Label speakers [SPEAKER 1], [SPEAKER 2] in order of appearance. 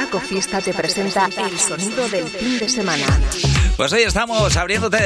[SPEAKER 1] Paco Fiesta te presenta el sonido del fin de semana.
[SPEAKER 2] Pues hoy estamos abriéndote